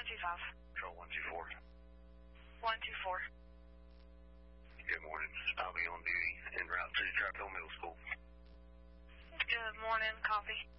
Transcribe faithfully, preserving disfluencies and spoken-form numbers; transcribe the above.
two five. Control one two four. one two four. Good morning. I'll be on duty en route to Trap Hill Middle School. Good morning. Copy.